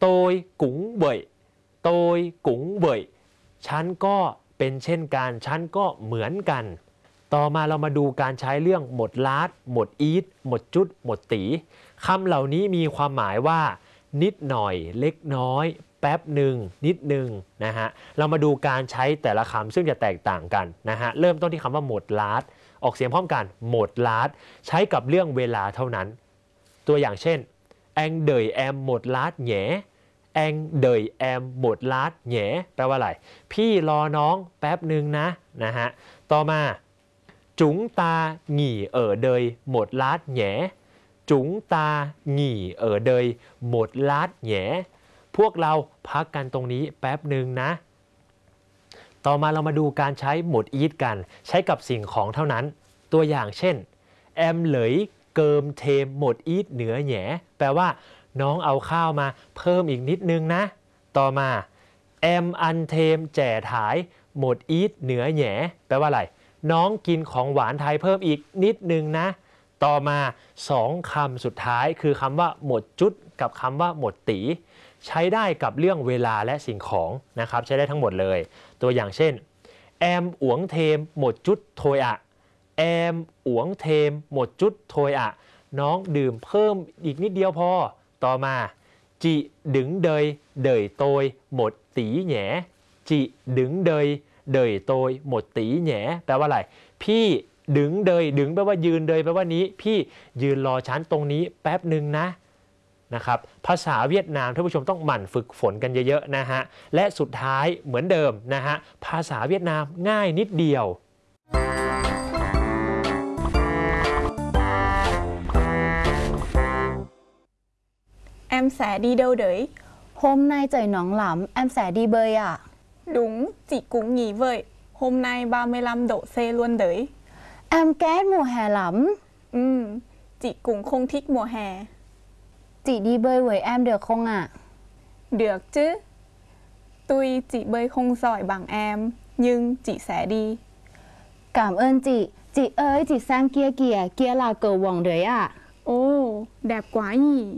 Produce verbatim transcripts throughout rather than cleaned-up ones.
โตยกุ๋งเว่ยโตยกุ๋งเว่ยฉันก็เป็นเช่นกันฉันก็เหมือนกันต่อมาเรามาดูการใช้เรื่องหมดลาดหมดอีทหมดจุดหมดตีคำเหล่านี้มีความหมายว่านิดหน่อยเล็กน้อยแป๊บหนึ่งนิดหนึ่งนะฮะเรามาดูการใช้แต่ละคำซึ่งจะแตกต่างกันนะฮะเริ่มต้นที่คำว่าหมดลาดออกเสียงพร้อมกันหมดลาดใช้กับเรื่องเวลาเท่านั้นตัวอย่างเช่นแองเดยแอมหมดลาดแหนแองเดยแอมหมดลาดแหนแปลว่าอะไรพี่รอน้องแป๊บหนึ่งนะนะฮะต่อมาจุ๋งตาหงี่เอ๋อเดยหมดลาดแหนจุ๋งตาหงี่เอ๋อเดยหมดลาดแหนพวกเราพักกันตรงนี้แป๊บหนึ่งนะต่อมาเรามาดูการใช้หมดอีทกันใช้กับสิ่งของเท่านั้นตัวอย่างเช่นแอมเหลยเกิมเทมหมดอีทเหนือแหนแปลว่าน้องเอาข้าวมาเพิ่มอีกนิดนึงนะต่อมาแอมอันเทมแจ่ถ่ายหมดอีทเหนือแหนแปลว่าอะไรน้องกินของหวานไทยเพิ่มอีกนิดนึงนะต่อมาสองคำสุดท้ายคือคำว่าหมดจุดกับคำว่าหมดตีใช้ได้กับเรื่องเวลาและสิ่งของนะครับใช้ได้ทั้งหมดเลยตัวอย่างเช่นแอมอวงเทมหมดจุดโทยอะแอมอวงเทมหมดจุดโทยอะน้องดื่มเพิ่มอีกนิดเดียวพอต่อมาจิดึงเดยเดยโตยหมดตีแหนจิดึงเดยเดยโตยหมดตีแหนแปลว่าอะไรพี่ดึงเดยดึงแปลว่ายืนเดยแปลว่านี้พี่ยืนรอฉันตรงนี้แป๊บหนึ่งนะนะครับภาษาเวียดนามท่านผู้ชมต้องหมั่นฝึกฝนกันเยอะๆนะฮะและสุดท้ายเหมือนเดิมนะฮะภาษาเวียดนามง่ายนิดเดียว Em sẽ đi đâu đấy? Hôm nay trời nóng lắm, em sẽ đi bơi ạ. Đúng, chị cũng nghĩ vậy. Hôm nay ba mươi lăm độ C luôn đấy. Em ghét mùa hè lắm. Ừ, chị cũng không thích mùa hè. Chị đi bơi với em được không ạ? Được chứ. Tuy chị bơi không giỏi bằng em, nhưng chị sẽ đi. Cảm ơn chị. Chị ơi, chị sang kia kìa, kia là cầu vồng đấy ạ. Ồ, đẹp quá nhỉ.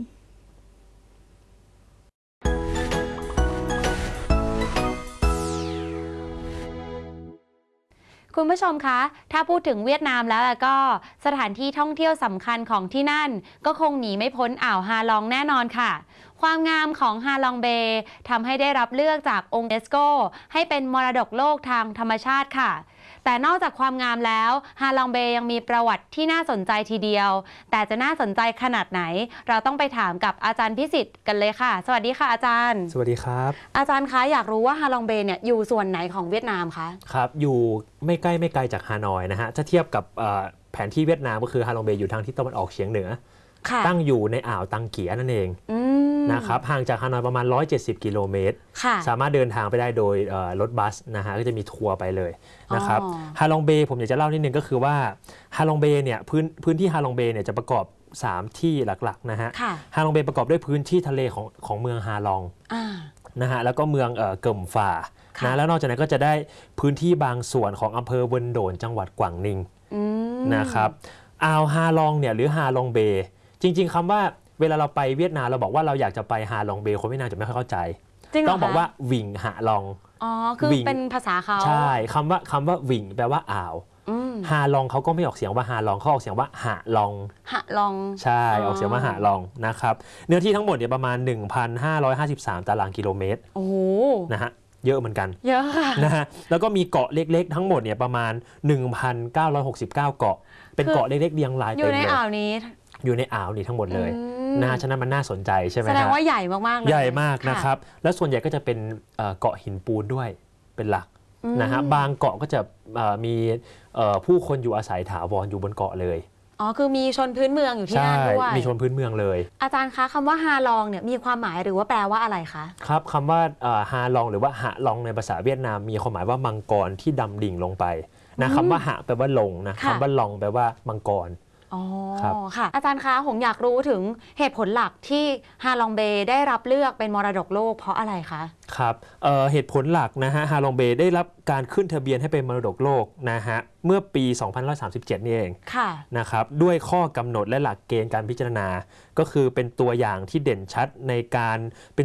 คุณผู้ชมคะถ้าพูดถึงเวียดนามแล้วก็สถานที่ท่องเที่ยวสำคัญของที่นั่นก็คงหนีไม่พ้นอ่าวฮาลองแน่นอนค่ะความงามของฮาลองเบย์ทำให้ได้รับเลือกจากองค์ยูเนสโกให้เป็นมรดกโลกทางธรรมชาติค่ะแต่นอกจากความงามแล้วฮาลองเบย์ยังมีประวัติที่น่าสนใจทีเดียวแต่จะน่าสนใจขนาดไหนเราต้องไปถามกับอาจารย์พิสิทธิ์กันเลยค่ะสวัสดีค่ะอาจารย์สวัสดีครับอาจารย์คะอยากรู้ว่าฮาลองเบย์เนี่ยอยู่ส่วนไหนของเวียดนามคะครับอยู่ไม่ใกล้ไม่ไกลจากฮานอยนะฮะถ้าเทียบกับแผนที่เวียดนามก็คือฮาลองเบย์อยู่ทางทิศตะวันออกเฉียงเหนือตั้งอยู่ในอ่าวตังเกียนั่นเองนะครับห่างจากฮานอยประมาณหนึ่งร้อยเจ็ดสิบกิโลเมตรสามารถเดินทางไปได้โดยรถบัสนะฮะก็จะมีทัวร์ไปเลยนะครับฮาลองเบย์ผมอยากจะเล่านิดนึงก็คือว่าฮาลองเบย์เนี่ยพื้นพื้นที่ฮาลองเบย์เนี่ยจะประกอบสามที่หลักๆนะฮะฮาลองเบย์ประกอบด้วยพื้นที่ทะเลของของเมืองฮาลองนะฮะแล้วก็เมืองเกิมฝ่านะแล้วนอกจากนั้นก็จะได้พื้นที่บางส่วนของอำเภอเวินโดนจังหวัดกวางนิงนะครับอ่าวฮาลองเนี่ยหรือฮาลองเบย์จริงๆคำว่าเวลาเราไปเวียดนามเราบอกว่าเราอยากจะไปฮาลองเบย์คนเวียดนามจะไม่ค่อยเข้าใจต้องบอกว่าวิงฮาลองอ๋อคือเป็นภาษาเขาใช่คำว่าคำว่าวิงแปลว่าอ่าวฮาลองเขาก็ไม่ออกเสียงว่าฮาลองเขาออกเสียงว่าหาลองหาลองใช่ออกเสียงว่าหาลองนะครับเนื้อที่ทั้งหมดเนี่ยประมาณ หนึ่งพันห้าร้อยห้าสิบสาม ตารางกิโลเมตรโอ้โหนะฮะเยอะเหมือนกันเยอะค่ะนะฮะแล้วก็มีเกาะเล็กๆทั้งหมดเนี่ยประมาณ หนึ่งพันเก้าร้อยหกสิบเก้า เกาะเป็นเกาะเล็กๆเรียงรายอยู่ในอ่าวนี้อยู่ในอ่าวนี้ทั้งหมดเลยนะฉะนั้นมันน่าสนใจใช่ไหมแสดงว่าใหญ่มากๆเลยใหญ่มากนะครับแล้วส่วนใหญ่ก็จะเป็นเกาะหินปูนด้วยเป็นหลักนะฮะบางเกาะก็จะมีผู้คนอยู่อาศัยถาวรอยู่บนเกาะเลยอ๋อคือมีชนพื้นเมืองอยู่ที่นั่นด้วยมีชนพื้นเมืองเลยอาจารย์คะคำว่าฮาลองเนี่ยมีความหมายหรือว่าแปลว่าอะไรคะครับคำว่าฮาลองหรือว่าหะลองในภาษาเวียดนามมีความหมายว่ามังกรที่ดำดิ่งลงไปนะคำว่าหะแปลว่าลงนะคำว่าลองแปลว่ามังกรอ๋อค่ะอาจารย์คะผมอยากรู้ถึงเหตุผลหลักที่ฮาลองเบย์ได้รับเลือกเป็นมรดกโลกเพราะอะไรคะครับ เ, เหตุผลหลักนะฮะฮาลองเบย์ได้รับการขึ้นทะเบียนให้เป็นมรดกโลกนะฮะเมื่อปี สองพันหนึ่งร้อยสามสิบเจ็ด นี่เองนะครับด้วยข้อกำหนดและหลักเกณฑ์การพิจารณาก็คือเป็นตัวอย่างที่เด่นชัดในการเป็น